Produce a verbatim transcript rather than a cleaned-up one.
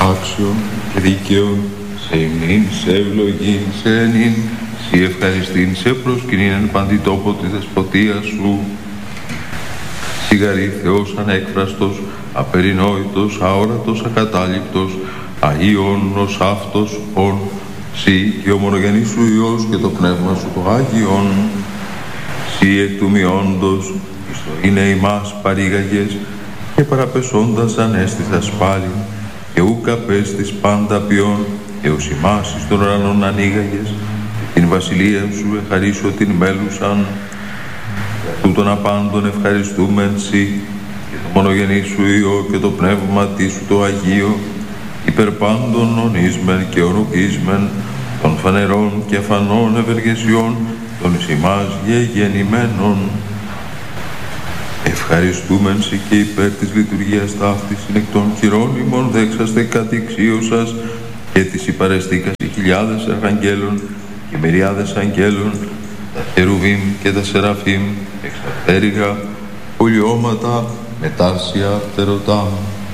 άξιον και δίκαιον, σε υμνήν, σε ευλογήν, σε ενήν, σοι ευχαριστήν, σε προσκυνήν εν παντή τόπο τη δεσποτεία σου. Σιγαρή Θεός ανέκφραστος, απερινόητος, αόρατος, ακατάληπτος, αΐωνος αυτός ον, σοι και ο μονογενής σου Υιός και το Πνεύμα σου το Άγιον, σοι εκ του μειόντος, εις το είναι ημάς παρήγαγες, και παραπεσόντας ανέστηθας πάλι, και ούκ απέστης πάντα ποιόν, έως ημάς εις των ουρανών ανοίγαγες, και την βασιλεία σου εχαρίσω την μέλουσαν, τούτον απάντων ευχαριστούμεν σοι, και το μονογενή σου Υιό και το Πνεύμα τι σου το Αγίο, υπερπάντων ονείσμεν και ονουκίσμεν, των φανερών και αφανών ευεργεσιών, των εις ημάς γεγεννημένων. Ευχαριστούμεν σοι και υπέρ της λειτουργίας ταύτης εκ των χειρών ημών δέξαστε κατηξίωσας, και της υπαρεστήκας οι χιλιάδες αρχαγγέλων και μυριάδες αγγέλων, τα χερουβίμ και τα σεραφίμ, εξαρτέρυγα, πολιώματα, μετάρσια, φτερωτά,